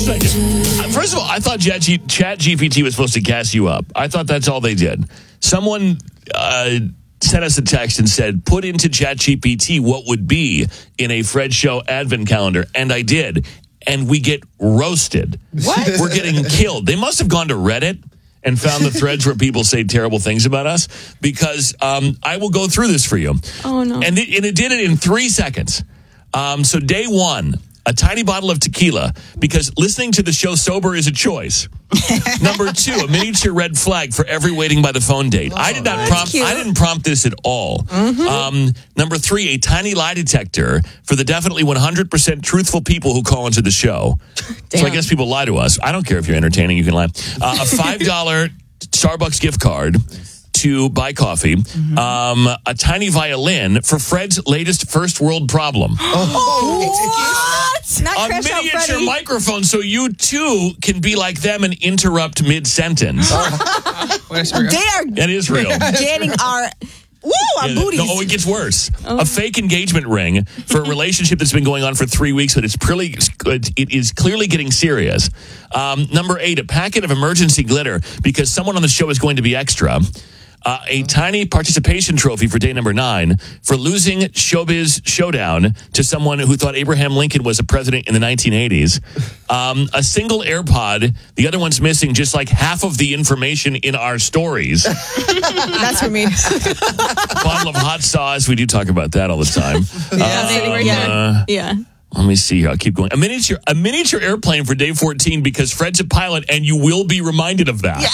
second. First of all, I thought ChatGPT was supposed to gas you up. I thought that's all they did. Someone sent us a text and said, put into ChatGPT what would be in a Fred Show advent calendar. And I did. And we get roasted. What? We're getting killed. They must have gone to Reddit and found the threads where people say terrible things about us, because I will go through this for you. Oh, no. And it did it in 3 seconds. So day one, a tiny bottle of tequila, because listening to the show sober is a choice. Number 2, a miniature red flag for every waiting by the phone date. I didn't prompt this at all. Number 3, a tiny lie detector for the definitely 100% truthful people who call into the show. Damn. So I guess people lie to us. I don't care if you're entertaining, you can lie. A $5 Starbucks gift card to buy coffee. A tiny violin for Fred's latest first world problem. What? Not A Crash Out miniature Freddy. microphone so you too can be like them and interrupt mid-sentence. They are That is real. getting our booties. No, it gets worse. A fake engagement ring for a relationship that's been going on for 3 weeks, but it is clearly getting serious. Number 8, a packet of emergency glitter because someone on the show is going to be extra. A tiny participation trophy for day number 9 for losing Showbiz Showdown to someone who thought Abraham Lincoln was a president in the 1980s. A single AirPod. The other one's missing just like half of the information in our stories. That's for me. Bottle of hot sauce. We do talk about that all the time. Yeah. Let me see here. I'll keep going. A miniature airplane for day 14 because Fred's a pilot and you will be reminded of that.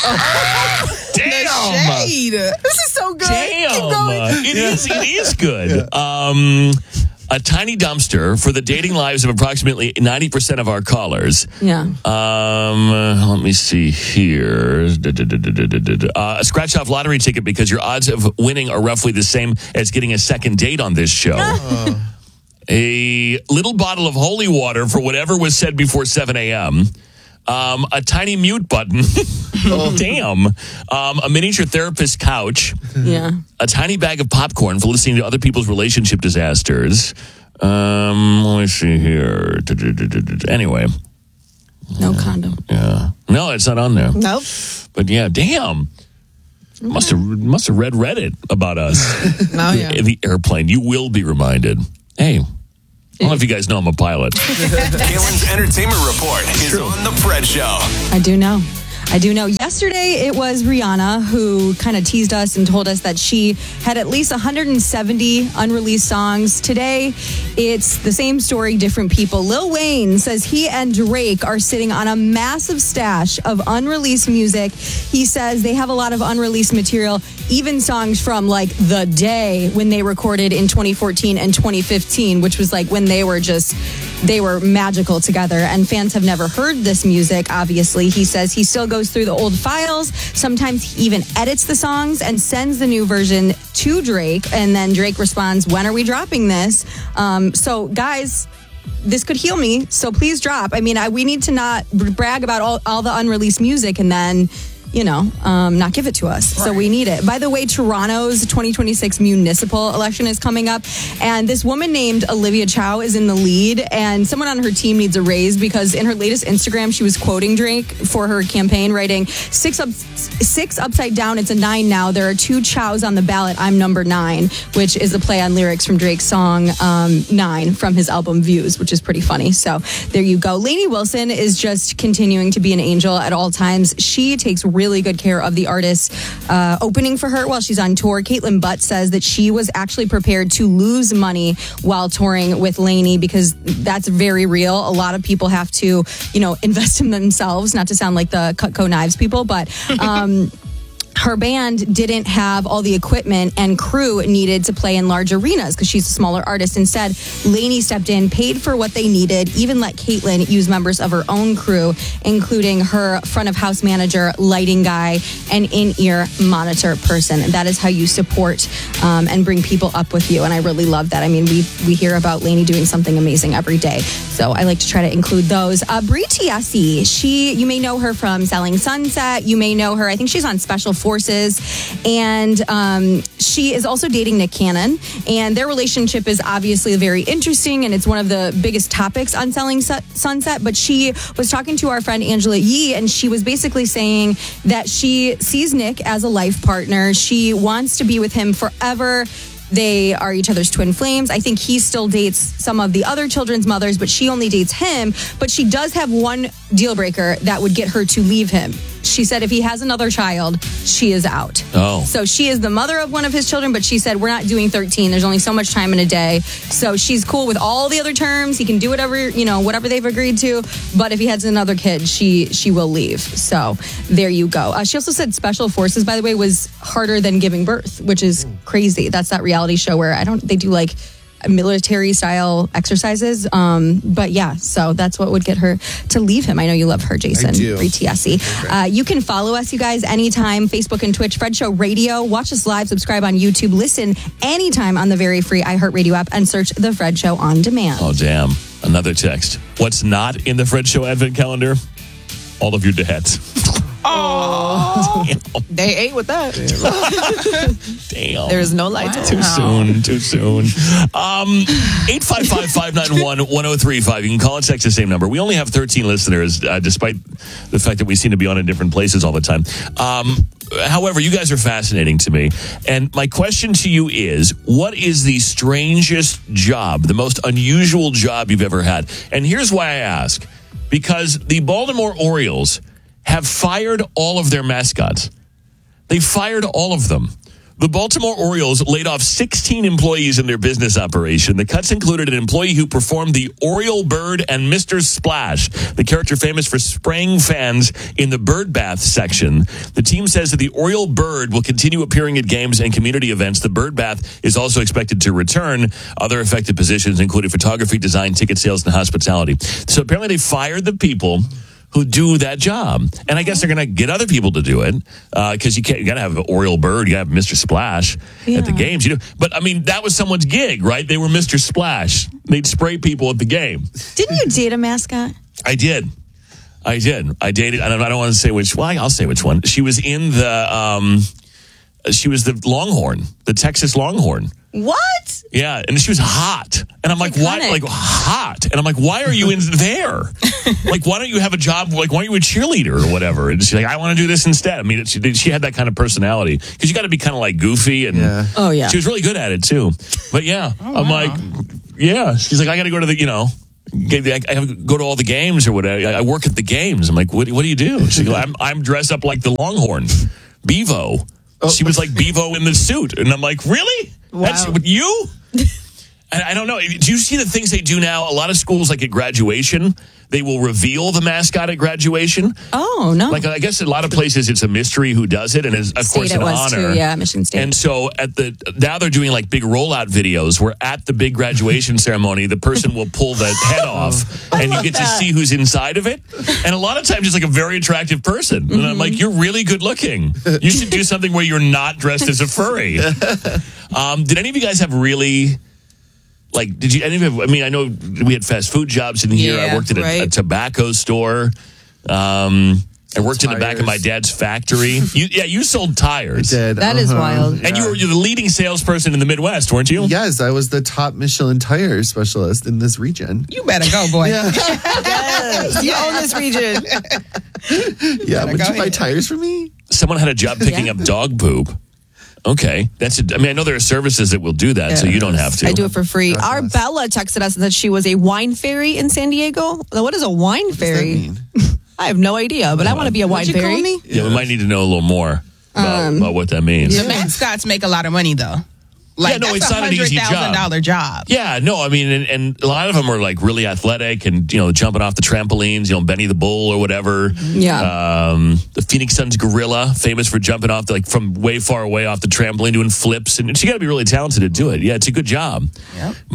Damn. Shade. This is so good. Damn. Keep going. It is good. A tiny dumpster for the dating lives of approximately 90% of our callers. Yeah. Let me see here. A scratch-off lottery ticket because your odds of winning are roughly the same as getting a second date on this show. A little bottle of holy water for whatever was said before 7 a.m. A tiny mute button. Damn. A miniature therapist couch. Yeah. A tiny bag of popcorn for listening to other people's relationship disasters. Let me see here. Anyway. No condom. Yeah. No, it's not on there. Nope. But yeah, damn. Must have read Reddit about us. The airplane. You will be reminded. Hey, I don't know if you guys know I'm a pilot. Kalen's Entertainment Report is on The Fred Show. I do know. Yesterday, it was Rihanna who kind of teased us and told us that she had at least 170 unreleased songs. Today, it's the same story, different people. Lil Wayne says he and Drake are sitting on a massive stash of unreleased music. He says they have a lot of unreleased material, even songs from like the day when they recorded in 2014 and 2015, which was like when they were magical together, and fans have never heard this music, obviously. He says he still goes through the old files. Sometimes he even edits the songs and sends the new version to Drake, and then Drake responds, when are we dropping this? So guys, this could heal me, so please drop. I mean, we need to not brag about all the unreleased music and then not give it to us. Right. So we need it. By the way, Toronto's 2026 municipal election is coming up, and this woman named Olivia Chow is in the lead, and someone on her team needs a raise because in her latest Instagram, she was quoting Drake for her campaign, writing, six upside down, it's a 9 now. There are 2 Chows on the ballot. I'm number 9, which is a play on lyrics from Drake's song 9 from his album Views, which is pretty funny. So there you go. Lainey Wilson is just continuing to be an angel at all times. She takes really good care of the artists opening for her while she's on tour. Caitlin Butt says that she was actually prepared to lose money while touring with Lainey because that's very real. A lot of people have to, invest in themselves, not to sound like the Cutco Knives people, but her band didn't have all the equipment and crew needed to play in large arenas because she's a smaller artist. Instead, Lainey stepped in, paid for what they needed, even let Caitlin use members of her own crew, including her front of house manager, lighting guy, and in-ear monitor person. And that is how you support and bring people up with you. And I really love that. I mean, we hear about Lainey doing something amazing every day. So I like to try to include those. Brie Tiesi, you may know her from Selling Sunset. You may know her, I think she's on Special Forces. And she is also dating Nick Cannon. And their relationship is obviously very interesting, and it's one of the biggest topics on Selling Sunset. But she was talking to our friend Angela Yee, and she was basically saying that she sees Nick as a life partner. She wants to be with him forever. They are each other's twin flames. I think he still dates some of the other children's mothers, but she only dates him. But she does have one deal breaker that would get her to leave him. She said if he has another child, she is out. Oh. So she is the mother of one of his children, but she said, we're not doing 13. There's only so much time in a day. So she's cool with all the other terms. He can do whatever, whatever they've agreed to. But if he has another kid, she will leave. So there you go. She also said Special Forces, by the way, was harder than giving birth, which is crazy. That's that reality show where they do like military style exercises. But yeah, so that's what would get her to leave him. I know you love her, Jason. I do. You can follow us, you guys, anytime, Facebook and Twitch, Fred Show Radio. Watch us live, subscribe on YouTube, listen anytime on the very free iHeartRadio app, and search The Fred Show on demand. Oh, damn. Another text. What's not in the Fred Show Advent Calendar? All of your dads. Oh, they ate with that. Damn. There is no light. Too soon. 855-591-1035. You can call and text the same number. We only have 13 listeners, despite the fact that we seem to be on in different places all the time. However, you guys are fascinating to me. And my question to you is, what is the strangest job, the most unusual job you've ever had? And here's why I ask. Because the Baltimore Orioles have fired all of their mascots. They fired all of them. The Baltimore Orioles laid off 16 employees in their business operation. The cuts included an employee who performed the Oriole Bird and Mr. Splash, the character famous for spraying fans in the bird bath section. The team says that the Oriole Bird will continue appearing at games and community events. The bird bath is also expected to return. Other affected positions included photography, design, ticket sales, and hospitality. So apparently they fired the people who do that job. And I guess they're going to get other people to do it because you got to have an Oriole Bird, you got to have Mr. Splash at the games. But I mean, that was someone's gig, right? They were Mr. Splash. They'd spray people at the game. Didn't you date a mascot? I did. I dated, I don't want to say which. Well, I'll say which one. She was in she was the Longhorn, the Texas Longhorn. What? Yeah, and she was hot. And I'm like, why? Like, hot. And I'm like, why are you in there? Like, why don't you have a job? Like, why aren't you a cheerleader or whatever? And she's like, I want to do this instead. I mean, she had that kind of personality. Because you got to be kind of like goofy. And Oh, yeah. She was really good at it, too. But yeah, I'm like, yeah. She's like, I got to go to the, I have to go to all the games or whatever. I work at the games. I'm like, what do you do? She's like, I'm dressed up like the Longhorn. Bevo. She was like Bevo in the suit. And I'm like, really? Wow. That's you? And I don't know. Do you see the things they do now? A lot of schools, like at graduation, they will reveal the mascot at graduation. Oh, no. Like, I guess a lot of places it's a mystery who does it, and it's, of course, State an it was honor. too, yeah, Michigan State. And so now they're doing like big rollout videos where at the big graduation ceremony, the person will pull the head off, and you get to see who's inside of it. And a lot of times it's like a very attractive person. And I'm like, you're really good looking. You should do something where you're not dressed as a furry. Did any of you guys have really... Like, did you? I mean, I know we had fast food jobs in here. Yeah, I worked at a tobacco store. I worked in the back of my dad's factory. You sold tires. I did. That is wild. And you're the leading salesperson in the Midwest, weren't you? Yes, I was the top Michelin tire specialist in this region. You better go, boy. Yeah. Yes, you own this region. Yeah, would you buy ahead. tires for me? Someone had a job picking up dog poop. Okay, I mean, I know there are services that will do that, so you don't have to. I do it for free. Our Bella texted us that she was a wine fairy in San Diego. Now, what is a wine fairy? What does that mean? I have no idea, but I want to be a wine What'd you fairy. call me? Yeah, we might need to know a little more about what that means. The mascots make a lot of money, though. Like, Yeah, no, that's it's not an easy job. $100,000 job. Yeah, no, I mean, and a lot of them are like really athletic and, jumping off the trampolines, Benny the Bull or whatever. Yeah. The Phoenix Suns gorilla, famous for jumping off from way far away off the trampoline, doing flips. And you got to be really talented to do it. Yeah, it's a good job. Yep. But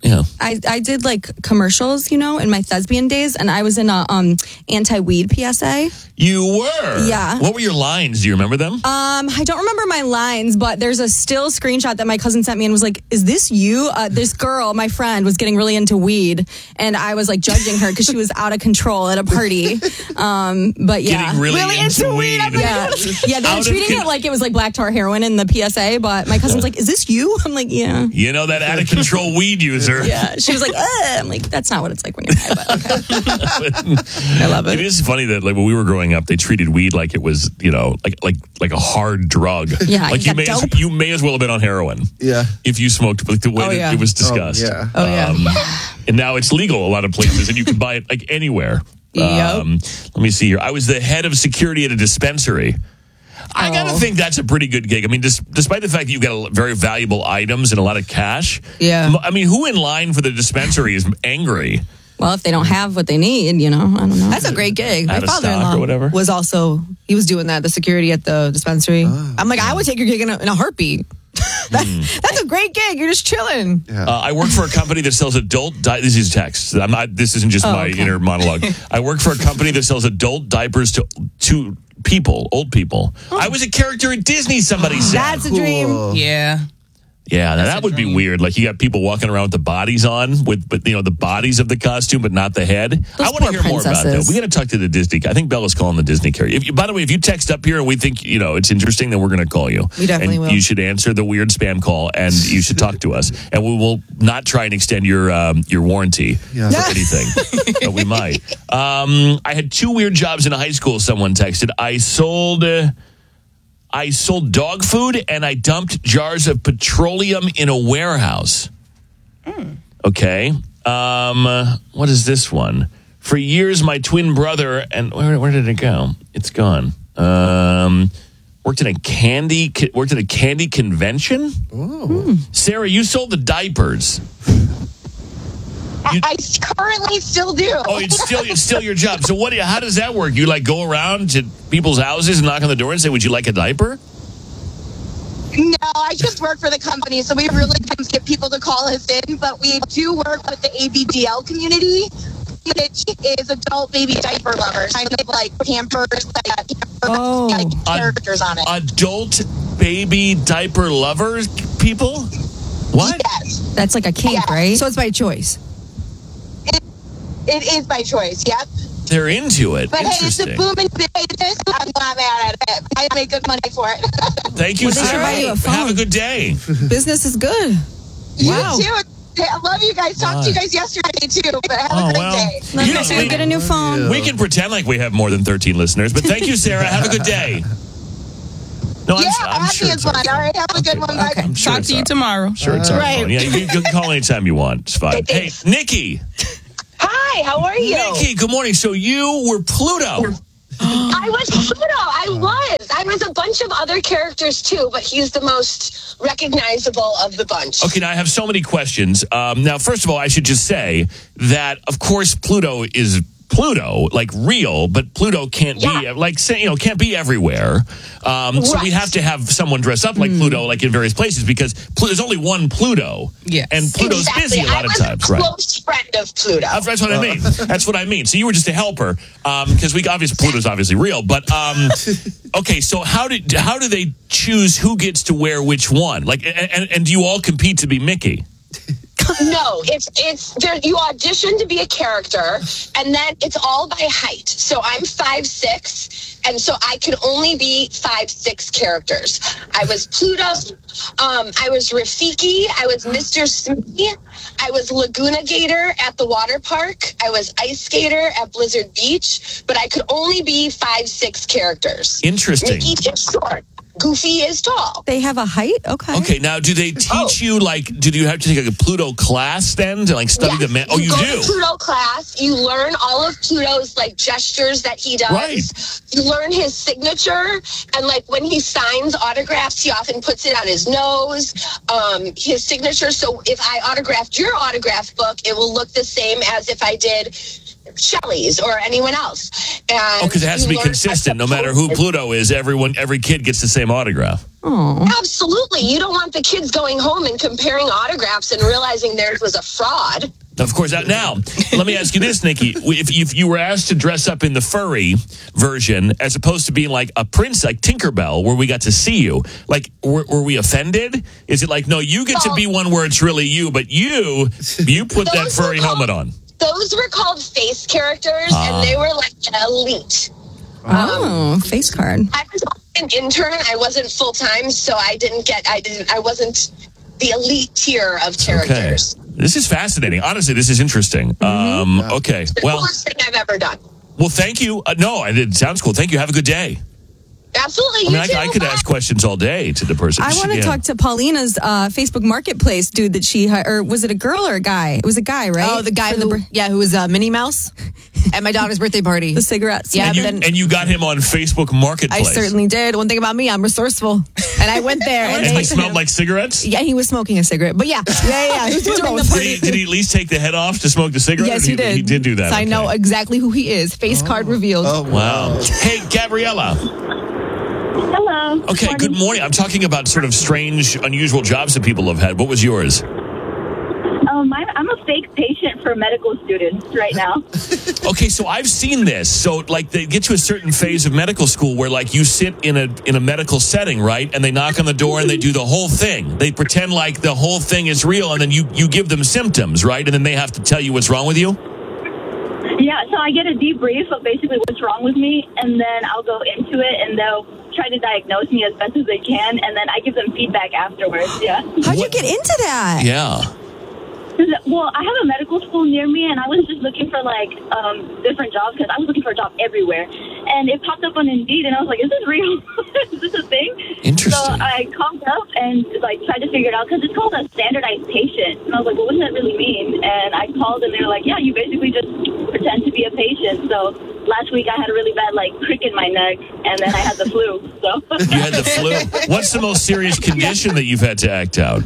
Yeah. I did like commercials, in my thespian days, and I was in a anti-weed PSA. You were? Yeah. What were your lines? Do you remember them? I don't remember my lines, but there's a still screenshot that my cousin sent me and was like, "Is this you?" This girl, my friend, was getting really into weed, and I was like judging her because she was out of control at a party. But yeah, Getting really into weed. yeah, they were treating it like it was like black tar heroin in the PSA. But my cousin was like, "Is this you?" I'm like, "Yeah." You know that out of control weed user. Yeah, she was like, I'm like, that's not what it's like when you're high, but okay. I love It it. is funny that like when we were growing up, they treated weed like it was, like a hard drug. Yeah, like you got you may as well have been on heroin. Yeah. If you smoked, like the way Oh, that yeah. it was discussed. yeah. Oh, yeah. And now it's legal a lot of places, and you can buy it like anywhere. Yep. Let me see here. I was the head of security at a dispensary. I gotta think that's a pretty good gig. I mean, despite the fact that you got very valuable items and a lot of cash. Yeah. I mean, who in line for the dispensary is angry? Well, if they don't have what they need, I don't know. That's a great gig. My Out of stock father-in-law or whatever? was also, he was doing that, the security at the dispensary. I'm like, I would take your gig in a heartbeat. That's a great gig. You're just chilling. I work for a company that sells this is text. This isn't just my inner monologue. I work for a company that sells adult diapers to people, old people. I was a character at Disney, somebody said. That's a dream. Yeah. Yeah, now that would be weird. Like you got people walking around with the bodies on, but the bodies of the costume, but not the head. I want to hear more about that. princesses. We got to talk to the Disney. I think Bella's calling the Disney carrier. By the way, if you text up here and we think it's interesting, then we're going to call you. We definitely will. You should answer the weird spam call, and you should talk to us. And we will not try and extend your warranty for anything, but we might. I had 2 weird jobs in high school. Someone texted. I sold dog food and I dumped jars of petroleum in a warehouse. Okay. What is this one? For years, my twin brother and where did it go? It's gone. Worked at a candy convention. Sarah, you sold the diapers. I currently still do. Oh, it's still your job. So how does that work? You like go around to people's houses and knock on the door and say, "Would you like a diaper?" No, I just work for the company, so we really can't get people to call us in, but we do work with the ABDL community, which is adult baby diaper lovers, kind of like Pampers, like characters on it. Adult baby diaper lovers people? What? Yes. That's like a kink, Yeah. right? So it's by choice. It is by choice, yep. They're into it. But hey, it's a Interesting. booming business. I'm not mad at it. I make good money for it. Thank you, Well, they should Sarah. buy you a phone. Have a good day. Business is good. Wow. You too. I love you guys. Talked to you guys yesterday too. But have a great day. You know, So get a new phone. we can pretend like we have more than 13 listeners, but thank you, Sarah. Have a good day. No, Yeah, I'm happy sure as it's one. okay. All right, have a good one. Bye. I'm sure Talk it's to you our- tomorrow. Sure, it's our Right. phone. Yeah, you can call anytime you want. It's fine. Hey, Nikki. Hi, how are you? Nikki, good morning. So you were Pluto. I was Pluto. I was a bunch of other characters too, but he's the most recognizable of the bunch. Okay, now I have so many questions. Now, first of all, I should just say that, of course, Pluto is Pluto, like real, but Pluto can't be like can't be everywhere. So we have to have someone dress up like Pluto, like in various places, because there's only one Pluto. Yes. And Pluto's busy a lot of times, I was right? a close friend of Pluto. That's what I mean. That's what I mean. So you were just a helper, because Pluto's obviously real. But okay, so how do they choose who gets to wear which one? Like, and do you all compete to be Mickey? No, it's there. You audition to be a character, and then it's all by height. So I'm 5'6", and so I could only be 5'6" characters. I was Pluto. I was Rafiki. I was Mr. Smee. I was Laguna Gator at the water park. I was Ice Skater at Blizzard Beach. But I could only be 5'6" characters. Interesting. Mickey is short. Goofy is tall. They have a height? Okay. Okay, now do they teach you do you have to take like a Pluto class then to like study the man? Oh, you go do. to Pluto class. You learn all of Pluto's like gestures that he does. Right. You learn his signature, and like when he signs autographs, he often puts it on his nose. His signature. So if I autographed your autograph book, it will look the same as if I did Shelley's or anyone else. And Oh, because it has to be consistent. No matter who Pluto is, every kid gets the same autograph. Absolutely. You don't want the kids going home and comparing autographs and realizing theirs was a fraud. Of course. Now, let me ask you this, Nikki. If you were asked to dress up in the furry version as opposed to being like a prince, like Tinkerbell, where we got to see you, like, were we offended? Is it like, no, you get to be one where it's really you, but you put that furry helmet on? Those were called face characters, and they were like elite. Face card. I was an intern. I wasn't full time, so I wasn't the elite tier of characters. Okay. This is fascinating. Honestly, this is interesting. Okay. The coolest thing I've ever done. Well, thank you. No, it sounds cool. Thank you. Have a good day. Absolutely. I could ask questions all day to the person. I want to talk to Paulina's Facebook Marketplace dude that she or was it a girl or a guy? It was a guy, right? Oh, the guy who was Minnie Mouse at my daughter's birthday party. The cigarettes. Yeah, and you got him on Facebook Marketplace. I certainly did. One thing about me, I'm resourceful. And I went there. And he smelled like cigarettes? Yeah, he was smoking a cigarette. But yeah. He was doing both. Did he at least take the head off to smoke the cigarette? Yes, he did. He did do that. So I know exactly who he is. Face card revealed. Oh, wow. Hey, Gabriella. Hello. Okay, good morning. I'm talking about sort of strange, unusual jobs that people have had. What was yours? I'm a fake patient for medical students right now. Okay, so I've seen this. So, like, they get to a certain phase of medical school where, like, you sit in a medical setting, right? And they knock on the door and they do the whole thing. They pretend like the whole thing is real, and then you give them symptoms, right? And then they have to tell you what's wrong with you? Yeah, so I get a debrief of basically what's wrong with me, and then I'll go into it, and they'll try to diagnose me as best as they can, and then I give them feedback afterwards, yeah. How'd you get into that? Yeah. Well, I have a medical school near me, and I was just looking for, different jobs, because I was looking for a job everywhere. And it popped up on Indeed, and I was like, is this real? Is this a thing? Interesting. So I called up and, tried to figure it out, because it's called a standardized patient. And I was like, well, what does that really mean? And I called, and they were like, yeah, you basically just pretend to be a patient. So last week I had a really bad, crick in my neck, and then I had the flu. So You had the flu? What's the most serious condition that you've had to act out?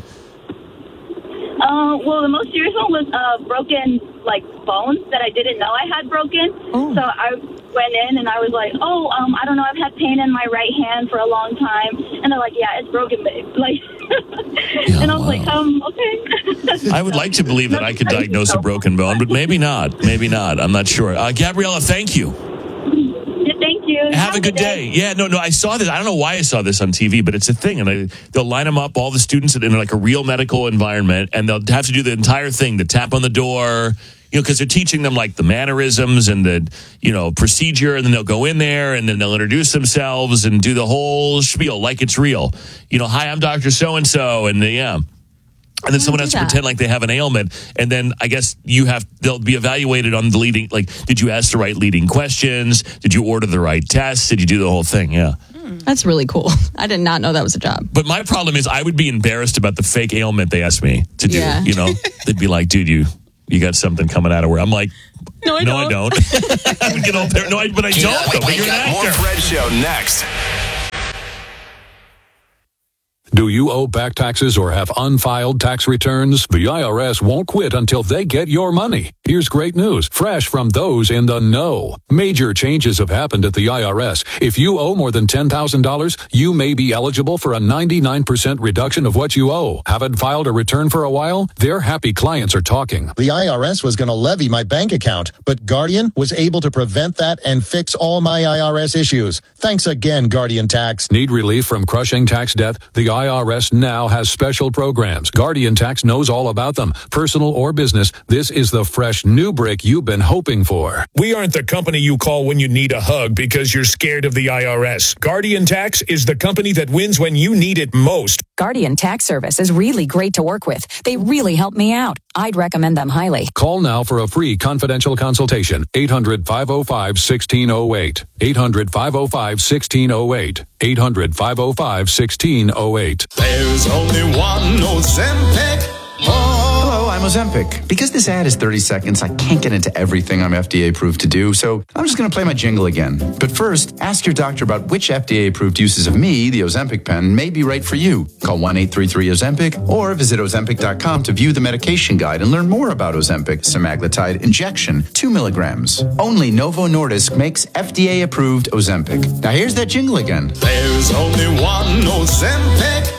Well, the most serious one was broken, bones that I didn't know I had broken. Oh. So I went in and I was like, I don't know, I've had pain in my right hand for a long time. And they're like, yeah, it's broken, babe. And I was like, okay. I would like to believe that I could diagnose a broken bone, but maybe not. Maybe not. I'm not sure. Gabriella, thank you. Thank you. Have a good day. Yeah, no, I saw this. I don't know why I saw this on TV, but it's a thing. And they'll line them up, all the students in a real medical environment, and they'll have to do the entire thing, the tap on the door, because they're teaching them the mannerisms and the, procedure. And then they'll go in there and then they'll introduce themselves and do the whole spiel like it's real. Hi, I'm Dr. So-and-so. And yeah. And then someone has to pretend like they have an ailment, and then I guess they'll be evaluated on the leading, did you ask the right leading questions? Did you order the right tests? Did you do the whole thing? Yeah. That's really cool. I did not know that was a job. But my problem is I would be embarrassed about the fake ailment they asked me to do. Yeah. They'd be like, dude, you got something coming out of where I'm like, no, I don't. I would get all paranoid, but I don't. But you're an actor. More Fred Show next. Do you owe back taxes or have unfiled tax returns? The IRS won't quit until they get your money. Here's great news, fresh from those in the know. Major changes have happened at the IRS. If you owe more than $10,000, you may be eligible for a 99% reduction of what you owe. Haven't filed a return for a while? Their happy clients are talking. The IRS was going to levy my bank account, but Guardian was able to prevent that and fix all my IRS issues. Thanks again, Guardian Tax. Need relief from crushing tax debt? The IRS now has special programs. Guardian Tax knows all about them. Personal or business, this is the fresh new brick you've been hoping for. We aren't the company you call when you need a hug because you're scared of the IRS. Guardian Tax is the company that wins when you need it most. Guardian Tax Service is really great to work with. They really help me out. I'd recommend them highly. Call now for a free confidential consultation. 800-505-1608. 800-505-1608. 800-505-1608. There's only one Ozempic. Oh, I'm Ozempic. Because this ad is 30 seconds, I can't get into everything I'm FDA approved to do, so I'm just going to play my jingle again. But first, ask your doctor about which FDA approved uses of me, the Ozempic pen, may be right for you. Call 1-833-OZEMPIC or visit Ozempic.com to view the medication guide and learn more about Ozempic semaglutide injection, 2 milligrams. Only Novo Nordisk makes FDA approved Ozempic. Now here's that jingle again. There's only one Ozempic.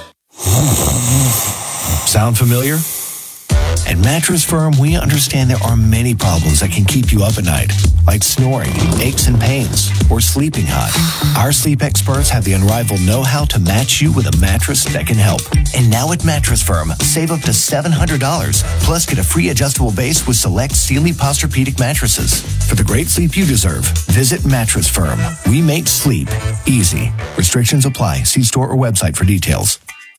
Sound familiar? At Mattress Firm, we understand there are many problems that can keep you up at night, like snoring, aches and pains, or sleeping hot. Our sleep experts have the unrivaled know-how to match you with a mattress that can help. And now at Mattress Firm, save up to $700, plus get a free adjustable base with select Sealy Posturepedic mattresses. For the great sleep you deserve, visit Mattress Firm. We make sleep easy. Restrictions apply. See store or website for details.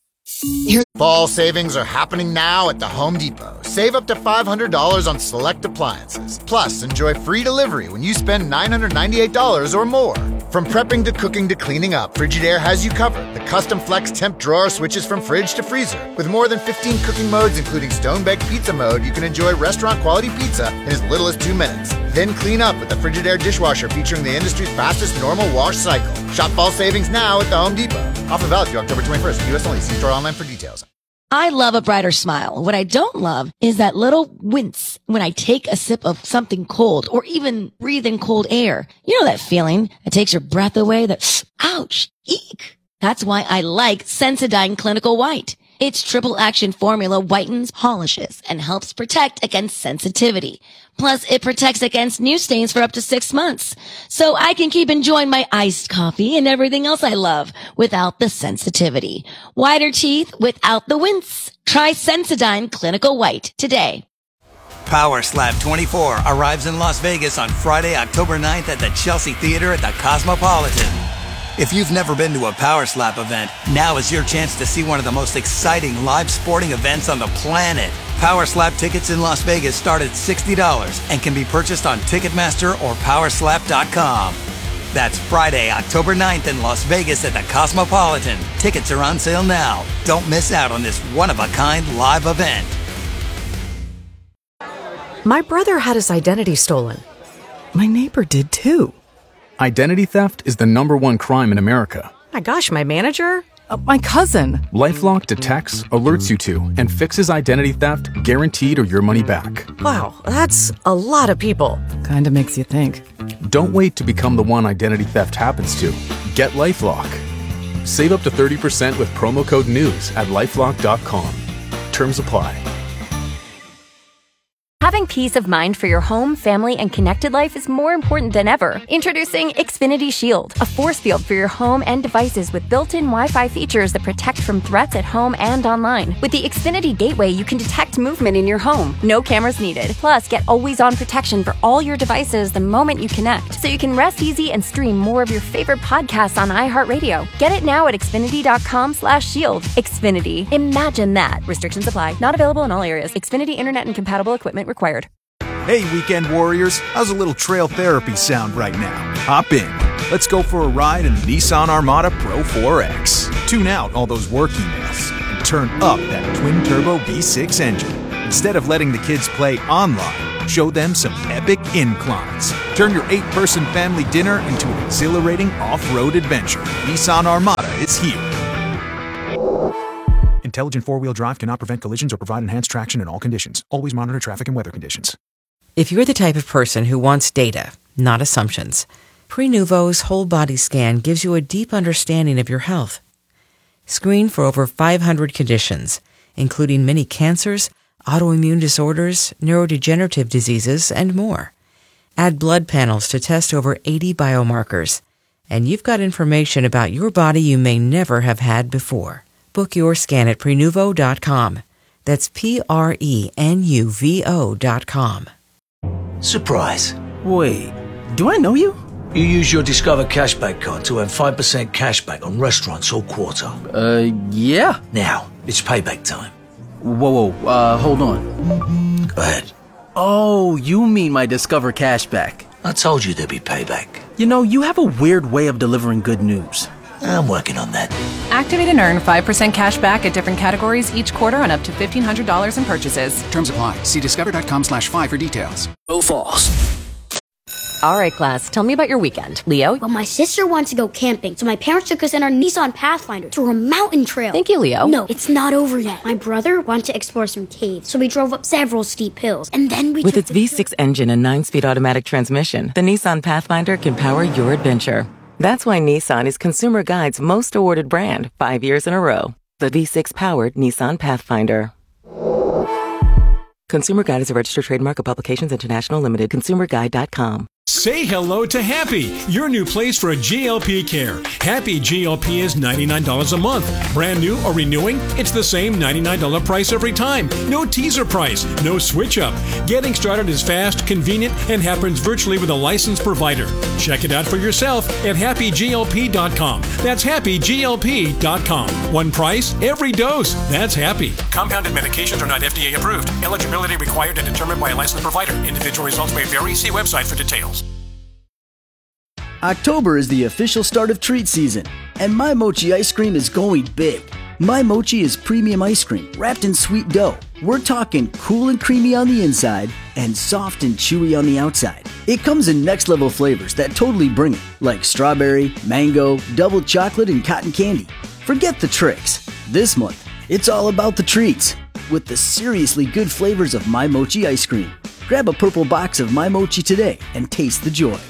Fall savings are happening now at the Home Depot. Save up to $500 on select appliances. Plus, enjoy free delivery when you spend $998 or more. From prepping to cooking to cleaning up, Frigidaire has you covered. The custom flex temp drawer switches from fridge to freezer. With more than 15 cooking modes, including stone-baked pizza mode, you can enjoy restaurant-quality pizza in as little as 2 minutes. Then clean up with the Frigidaire dishwasher featuring the industry's fastest normal wash cycle. Shop fall savings now at the Home Depot. Offer valid through October 21st. U.S. only. See store online for details. I love a brighter smile. What I don't love is that little wince when I take a sip of something cold or even breathe in cold air. You know that feeling that takes your breath away, that ouch, eek. That's why I like Sensodyne Clinical White. Its triple action formula whitens, polishes, and helps protect against sensitivity. Plus, it protects against new stains for up to 6 months. So I can keep enjoying my iced coffee and everything else I love without the sensitivity. Whiter teeth without the wince. Try Sensodyne Clinical White today. Power Slap 24 arrives in Las Vegas on Friday, October 9th at the Chelsea Theater at the Cosmopolitan. If you've never been to a Power Slap event, now is your chance to see one of the most exciting live sporting events on the planet. Power Slap tickets in Las Vegas start at $60 and can be purchased on Ticketmaster or Powerslap.com. That's Friday, October 9th in Las Vegas at the Cosmopolitan. Tickets are on sale now. Don't miss out on this one-of-a-kind live event. My brother had his identity stolen. My neighbor did too. Identity theft is the #1 crime in America. My gosh, my manager? My cousin. LifeLock detects, alerts you to, and fixes identity theft guaranteed or your money back. Wow, that's a lot of people. Kinda makes you think. Don't wait to become the one identity theft happens to. Get LifeLock. Save up to 30% with promo code NEWS at LifeLock.com. Terms apply. Having peace of mind for your home, family, and connected life is more important than ever. Introducing Xfinity Shield, a force field for your home and devices with built-in Wi-Fi features that protect from threats at home and online. With the Xfinity Gateway, you can detect movement in your home. No cameras needed. Plus, get always-on protection for all your devices the moment you connect, so you can rest easy and stream more of your favorite podcasts on iHeartRadio. Get it now at Xfinity.com/shield. Xfinity. Imagine that. Restrictions apply. Not available in all areas. Xfinity Internet and compatible equipment required. Hey, weekend warriors, how's a little trail therapy sound right now? Hop in. Let's go for a ride in the Nissan Armada Pro 4X. Tune out all those work emails and turn up that twin-turbo V6 engine. Instead of letting the kids play online, show them some epic inclines. Turn your 8-person family dinner into an exhilarating off-road adventure. Nissan Armada is here. Intelligent four-wheel drive cannot prevent collisions or provide enhanced traction in all conditions. Always monitor traffic and weather conditions. If you're the type of person who wants data, not assumptions, Prenuvo's whole body scan gives you a deep understanding of your health. Screen for over 500 conditions, including many cancers, autoimmune disorders, neurodegenerative diseases, and more. Add blood panels to test over 80 biomarkers, and you've got information about your body you may never have had before. Book your scan at Prenuvo.com. That's Prenuvo.com. Surprise. Wait, do I know you? You use your Discover Cashback card to earn 5% cashback on restaurants all quarter. Yeah. Now, it's payback time. Whoa, hold on. Go ahead. Oh, you mean my Discover Cashback. I told you there'd be payback. You know, you have a weird way of delivering good news. I'm working on that. Activate and earn 5% cash back at different categories each quarter on up to $1,500 in purchases. Terms apply. See discover.com/5 for details. Go Falls. All right, class, tell me about your weekend. Leo? Well, my sister wants to go camping, so my parents took us in our Nissan Pathfinder through a mountain trail. Thank you, Leo. No, it's not over yet. My brother wanted to explore some caves, so we drove up several steep hills, and then we With its V6 engine and 9-speed automatic transmission, the Nissan Pathfinder can power your adventure. That's why Nissan is Consumer Guide's most awarded brand 5 years in a row. The V6-powered Nissan Pathfinder. Consumer Guide is a registered trademark of Publications International Limited. ConsumerGuide.com. Say hello to Happy, your new place for GLP care. Happy GLP is $99 a month. Brand new or renewing? It's the same $99 price every time. No teaser price, no switch up. Getting started is fast, convenient, and happens virtually with a licensed provider. Check it out for yourself at happyglp.com. That's happyglp.com. One price, every dose. That's Happy. Compounded medications are not FDA approved. Eligibility required and determined by a licensed provider. Individual results may vary. See website for details. October is the official start of treat season, and My Mochi ice cream is going big. My Mochi is premium ice cream wrapped in sweet dough. We're talking cool and creamy on the inside and soft and chewy on the outside. It comes in next level flavors that totally bring it, like strawberry, mango, double chocolate, and cotton candy. Forget the tricks. This month, it's all about the treats with the seriously good flavors of My Mochi ice cream. Grab a purple box of My Mochi today and taste the joy.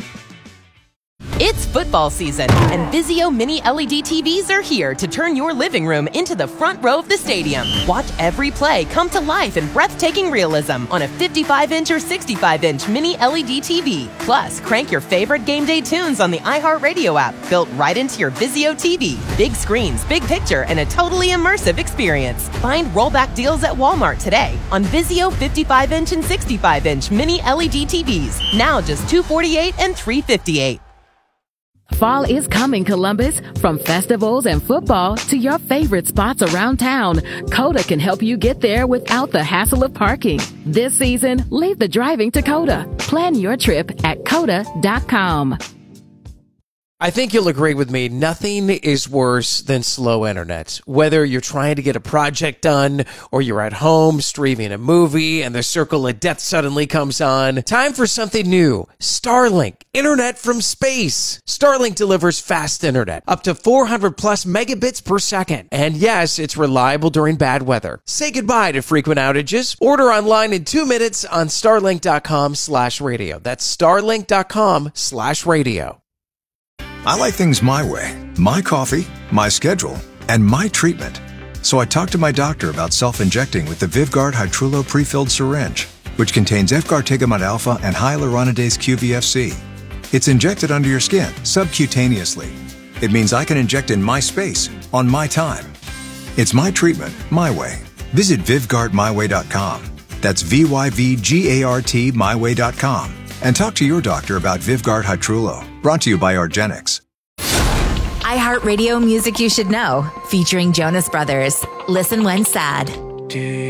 It's football season, and Vizio Mini LED TVs are here to turn your living room into the front row of the stadium. Watch every play come to life in breathtaking realism on a 55-inch or 65-inch Mini LED TV. Plus, crank your favorite game day tunes on the iHeartRadio app, built right into your Vizio TV. Big screens, big picture, and a totally immersive experience. Find rollback deals at Walmart today on Vizio 55-inch and 65-inch Mini LED TVs. Now just $248 and $358. Fall is coming, Columbus. From festivals and football to your favorite spots around town, Coda can help you get there without the hassle of parking. This season, leave the driving to Coda. Plan your trip at Coda.com. I think you'll agree with me, nothing is worse than slow internet. Whether you're trying to get a project done or you're at home streaming a movie and the circle of death suddenly comes on, time for something new. Starlink, internet from space. Starlink delivers fast internet, up to 400 plus megabits per second. And yes, it's reliable during bad weather. Say goodbye to frequent outages. Order online in 2 minutes on starlink.com/radio. That's starlink.com/radio. I like things my way, my coffee, my schedule, and my treatment. So I talked to my doctor about self-injecting with the Vyvgart Hytrulo pre-filled syringe, which contains efgartigimod alpha and hyaluronidase QVFC. It's injected under your skin, subcutaneously. It means I can inject in my space, on my time. It's my treatment, my way. Visit VyvgartMyWay.com. That's VYVGART MyWay.com. And talk to your doctor about Vyvgart Hytrulo. Brought to you by argenx. iHeartRadio Music You Should Know, featuring Jonas Brothers. Listen when sad.